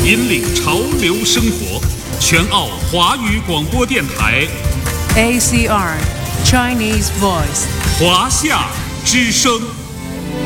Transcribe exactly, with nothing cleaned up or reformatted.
引领潮流生活，全澳华语广播电台 A C R Chinese Voice 华夏之声。